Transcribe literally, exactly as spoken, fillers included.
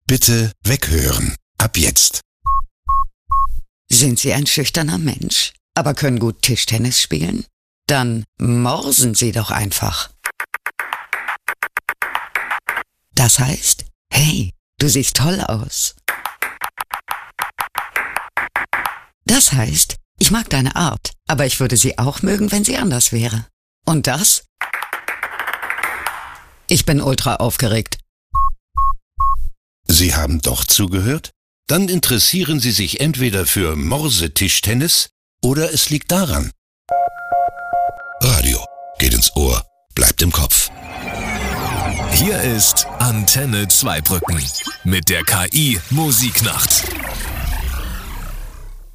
Bitte weghören. Ab jetzt. Sind Sie ein schüchterner Mensch, aber können gut Tischtennis spielen? Dann morsen Sie doch einfach. Das heißt, hey, du siehst toll aus. Das heißt, ich mag deine Art, aber ich würde sie auch mögen, wenn sie anders wäre. Und das? Ich bin ultra aufgeregt. Sie haben doch zugehört? Dann interessieren Sie sich entweder für Morsetischtennis oder es liegt daran. Radio geht ins Ohr, bleibt im Kopf. Hier ist Antenne Zweibrücken mit der K I Musiknacht.